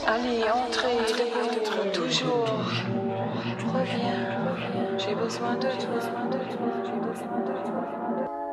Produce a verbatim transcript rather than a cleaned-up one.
Allez, entrez, debout, toujours. Reviens, j'ai besoin de toi. J'ai besoin de toi.